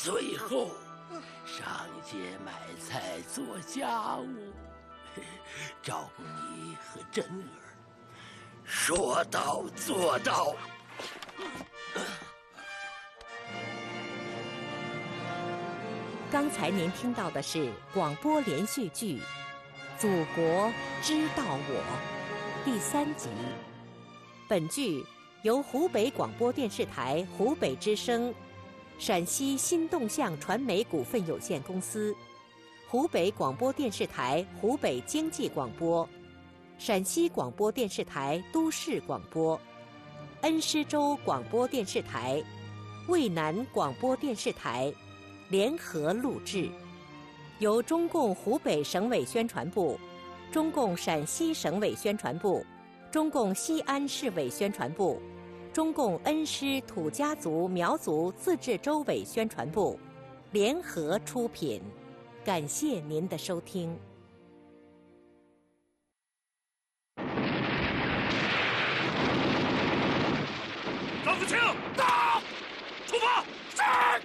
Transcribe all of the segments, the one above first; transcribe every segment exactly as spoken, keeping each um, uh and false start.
最后上街买菜做家务，照顾你和珍儿，说到做到。 刚才您听到的是广播连续剧《祖国知道我》第三集。本剧由湖北广播电视台湖北之声、陕西新动向传媒股份有限公司、湖北广播电视台湖北经济广播、陕西广播电视台都市广播、恩施州广播电视台、渭南广播电视台联合录制，由中共湖北省委宣传部、中共陕西省委宣传部、中共西安市委宣传部、中共恩施土家族苗族自治州委宣传部联合出品，感谢您的收听。 张福清，到，出发，是。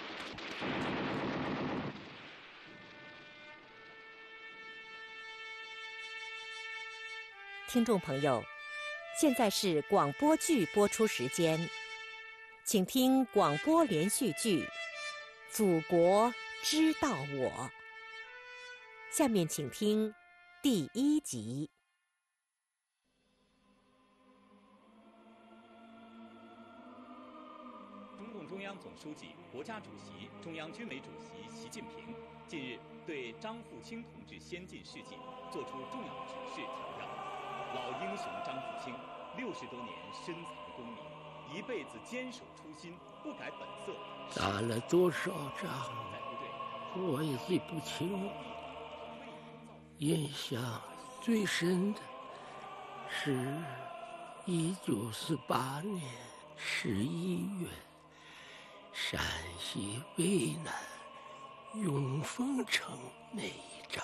听众朋友，现在是广播剧播出时间，请听广播连续剧《祖国知道我》。下面请听第一集。 中共中央总书记、国家主席、中央军委主席习近平近日对张富清同志先进事迹作出重要指示调调。老英雄张富清六十多年深藏功名，一辈子坚守初心，不改本色。 打了多少仗，我也记不清。印象最深的是一九四八年十一月，陕西渭南永丰城那一仗。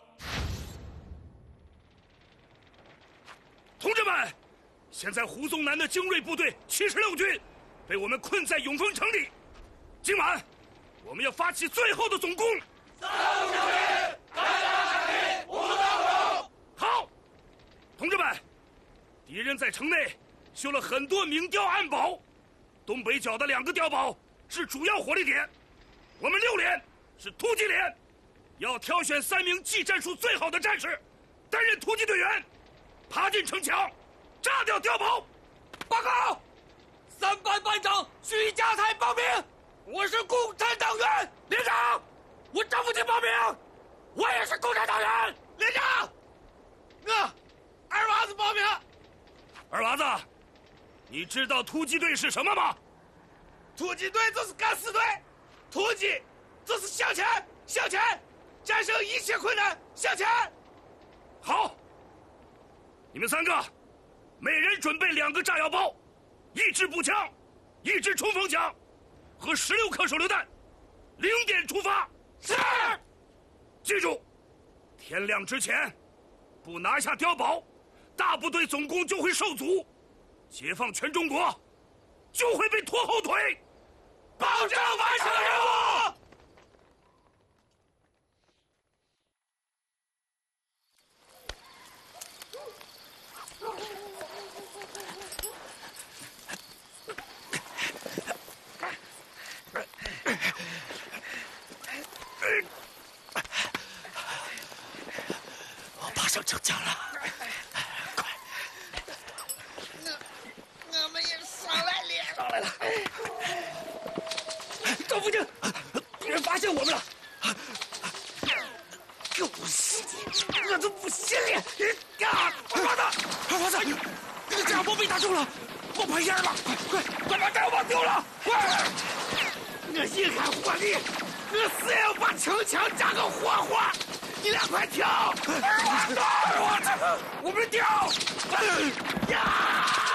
同志们，现在胡宗南的精锐部队七十六军被我们困在永丰城里。今晚我们要发起最后的总攻。三五小兵，三八小兵，五三五。好，同志们，敌人在城内修了很多明碉暗堡，东北角的两个碉堡是主要火力点。我们六连是突击连，要挑选三名技战术最好的战士担任突击队员，爬进城墙，炸掉碉堡。报告，三班班长徐家才报名，我是共产党员。连长，我张富清报名，我也是共产党员。连长，我二娃子报名。二娃子，你知道突击队是什么吗？突击队就是敢死队，突击就是向前，向前，战胜一切困难，向前。好，你们三个每人准备两个炸药包，一支步枪，一支冲锋枪和十六颗手榴弹，零点出发。是。记住，天亮之前不拿下碉堡，大部队总攻就会受阻，解放全中国就会被拖后腿，保证完成任务。 我爬上城墙了，快！ 我我们也上来了， 上来了。张福清，敌人发现我们了！狗屎！我都不信了！啊！二娃子，二娃子，那个炸药包被打中了，冒白烟了！快快快把炸药包丢了！快！我一看火力，我死也要把城墙炸个活活！你俩快跳！二娃子，二娃子，我们跳！呀！